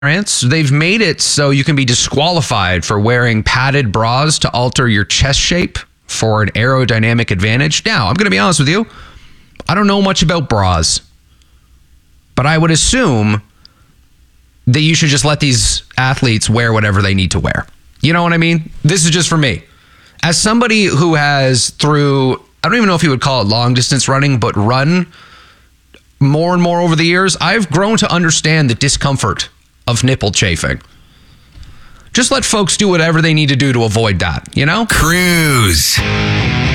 They've made it so you can be disqualified for wearing padded bras to alter your chest shape for an aerodynamic advantage. Now, I'm going to be honest with you. I don't know much about bras, but I would assume that you should just let these athletes wear whatever they need to wear. You know what I mean? This is just for me. As somebody who has through, I don't even know if you would call it long distance running, but run more and more over the years, I've grown to understand the discomfort of nipple chafing. Just let folks do whatever they need to do to avoid that, you know? Cruise.